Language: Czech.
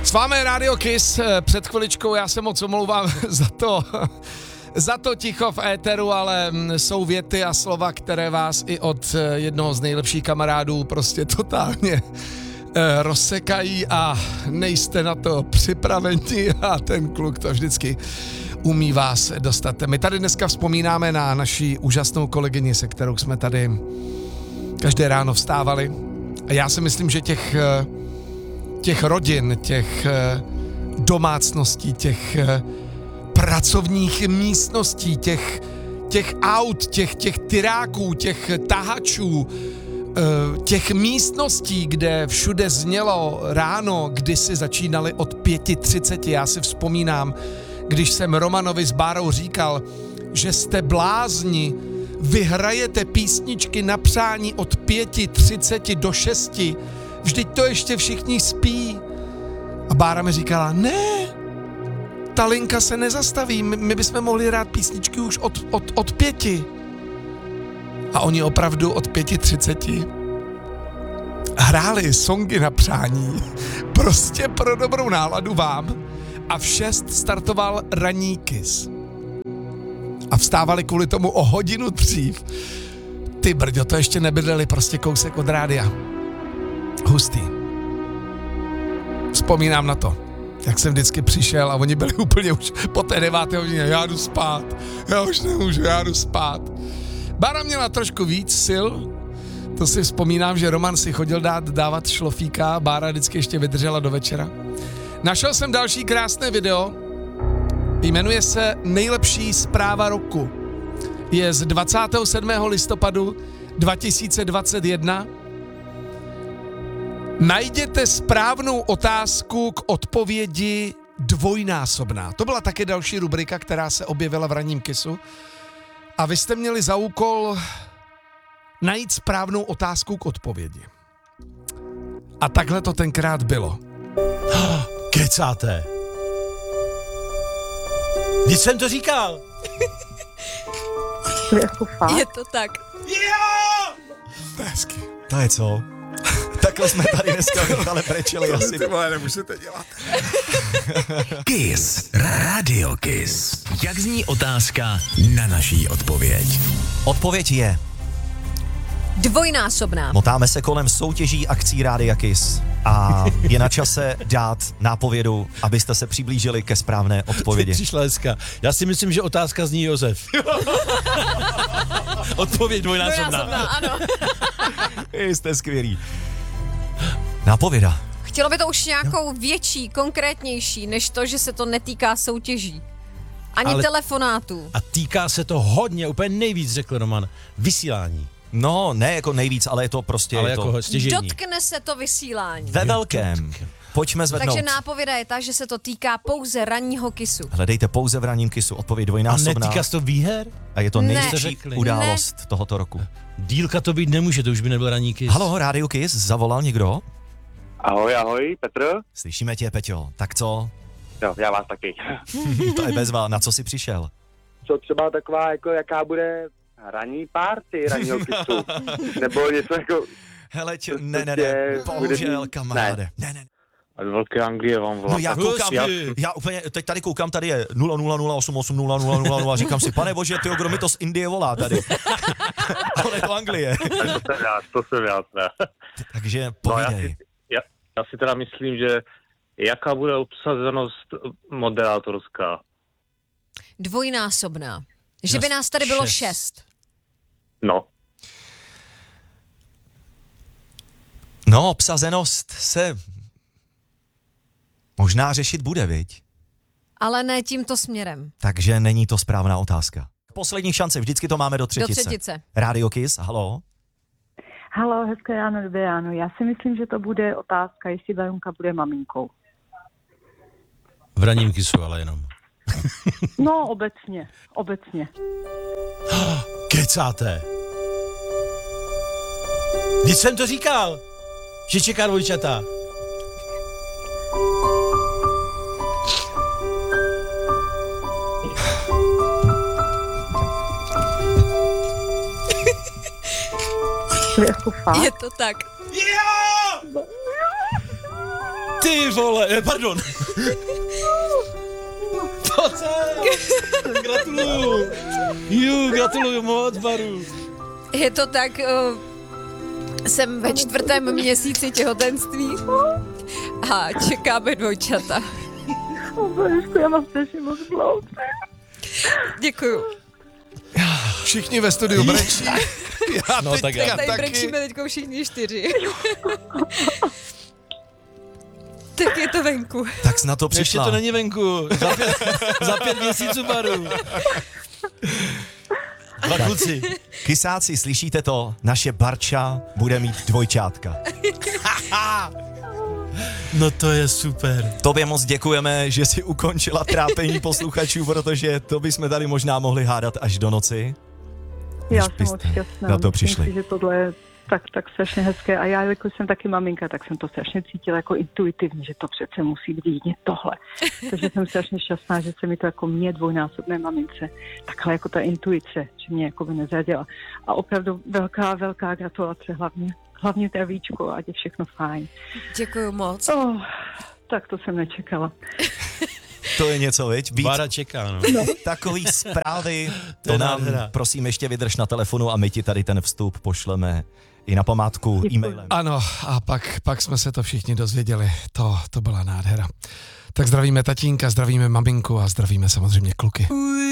S vámi je Radio Kiss. Před chviličkou já se moc omlouvám za to ticho v éteru, ale jsou věty a slova, které vás i od jednoho z nejlepších kamarádů prostě totálně rozsekají a nejste na to připraveni a ten kluk to vždycky umí vás dostat. My tady dneska vzpomínáme na naši úžasnou kolegyni, se kterou jsme tady každé ráno vstávali. A já si myslím, že těch rodin, těch domácností, těch pracovních místností, těch aut, těch tyráků, těch tahačů, těch místností, kde všude znělo ráno, kdysi začínali od 5:30. Já si vzpomínám, když jsem Romanovi s Bárou říkal, že jste blázni, vy hrajete písničky na přání od 5:30 do 6. Vždyť to ještě všichni spí. A Bára mi říkala, ne, ta linka se nezastaví, my bychom mohli hrát písničky už od 5. A oni opravdu od 5:30 hráli songy na přání, prostě pro dobrou náladu vám. A v 6 startoval ranní Kiss. A vstávali kvůli tomu o hodinu dřív. Ty brďo, to ještě nebydleli prostě kousek od rádia. Hustý. Vzpomínám na to, jak jsem vždycky přišel a oni byli úplně už po té 9. hodině, já jdu spát, já už nemůžu, já jdu spát. Bára měla trošku víc sil, to si vzpomínám, že Roman si chodil dávat šlofíka, Bára vždycky ještě vydržela do večera. Našel jsem další krásné video, jmenuje se Nejlepší zpráva roku. Je z 27. listopadu 2021. Najděte správnou otázku k odpovědi dvojnásobná. To byla také další rubrika, která se objevila v ranním Kissu. A vy jste měli za úkol najít správnou otázku k odpovědi. A takhle to tenkrát bylo. Kecáte. Vždyť jsem to říkal. Je to tak. To je hezky. To je co? Takhle jsme tady dneska Michale brečeli asi. Ty vole, nemůžete dělat. Kiss. Radio Kiss. Jak zní otázka na naší odpověď? Odpověď je, Dvojnásobná. motáme se kolem soutěží akcí Rádia Kiss a je na čase dát nápovědu, abyste se přiblížili ke správné odpovědi. Přišla hezka. Já si myslím, že otázka zní Josef. Odpověď dvojnásobná. Ano. Jste skvělý. Nápověda. Chtělo by to už nějakou větší, konkrétnější, než to, že se to netýká soutěží. Ani telefonátů. A týká se to hodně, úplně nejvíc, řekl Roman, vysílání. No, ne jako nejvíc, ale je to prostě... Ale je to jako stěžení. Dotkne se to vysílání. ve velkém. Pojďme zvednout. Takže nápověda je ta, že se to týká pouze ranního Kissu. Hledejte pouze v ranním Kissu odpověď A dvojnásobná. netýká se to výher? A je to Ne. největší Řekli. událost tohoto roku. Dílka to být nemůže, to už by nebyl ranní Kiss. Halo, Radio Kiss, zavolal někdo? Ahoj, Petr. Slyšíme tě, Peťo. Tak co? Jo, já vás taky. To je bezva. Na co jsi přišel? Co třeba taková, jako jaká bude ranní party ranního Kissu? Nebo něco jako... Hele, ne, bohužel, kamaráde. Ne. Od Velké Anglie vám volám. No já koukám, já úplně, teď tady koukám, tady je 000880000, říkám si, pane bože, tyjo, kdo mi to z Indie volá tady? Ale to Anglie. To jsem já. Takže povídej. Já si teda myslím, že jaká bude obsazenost moderátorská? Dvojnásobná. Že by nás tady bylo 6. No. No, obsazenost se možná řešit bude, viď? Ale ne tímto směrem. Takže není to správná otázka. Poslední šance, vždycky to máme do třetice. Do třetice. Radio Kiss, halo? Halo, hezké ráno, dobré ráno. Já si myslím, že to bude otázka, jestli Verunka bude maminkou. V ranním Kissu, ale jenom. No, obecně. Kecáte. Vždyť jsem to říkal, že čeká dvojčata. To je jako fakt. Je to tak. Ty vole, pardon. Gratuluju moc, Baru. Je to tak, jsem ve 4. měsíci těhotenství a čekáme dvojčata. Božku, já mám strašně moc dlouho. Děkuju. Všichni ve studiu brečí. Já No, tak teďka Tady taky. brečíme teďko všichni 4. Tak je to venku. Tak jsi na to Ještě přišla. to není venku. Za 5 měsíců, Baru. 2 kluci. Kysáci, slyšíte to? Naše Barča bude mít dvojčátka. No to je super. Tobě moc děkujeme, že jsi ukončila trápení posluchačů, protože to bychom tady možná mohli hádat až do noci. Já Když jsem moc byste šťastná. na to Myslím přišli. si, že tohle je tak strašně hezké. A já, jako jsem taky maminka, tak jsem to strašně cítila jako intuitivně, že to přece musí být jedině tohle. Takže jsem strašně šťastná, že se mi to jako mě, dvojnásobné mamince, takhle jako ta intuice, že mě jako by nezradila. A opravdu velká gratulace hlavně zdravíčko, ať je všechno fajn. Děkuju moc. Tak to jsem nečekala. To je něco, viď? Víc Bára čeká, no. takový zprávy, To je to nám, nádhera. prosím, ještě vydrž na telefonu a my ti tady ten vstup pošleme i na památku e-mailem. Ano, a pak jsme se to všichni dozvěděli. To byla nádhera. Tak zdravíme tatínka, zdravíme maminku a zdravíme samozřejmě kluky.